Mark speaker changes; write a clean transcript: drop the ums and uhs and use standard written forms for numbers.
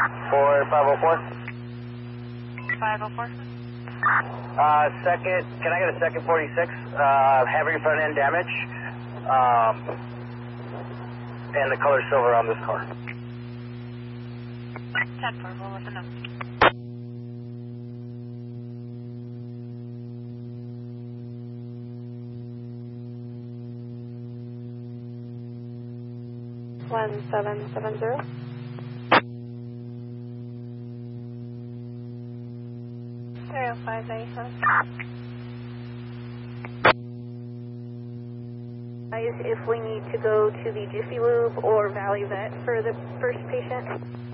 Speaker 1: For 504?
Speaker 2: 504.
Speaker 1: Second, can I get a second 46? Heavy front end damage. And the color silver on this car.
Speaker 2: 10-4, we'll let them know.
Speaker 3: One 770. If we need to go to the Jiffy Lube or Value Vet for the first patient.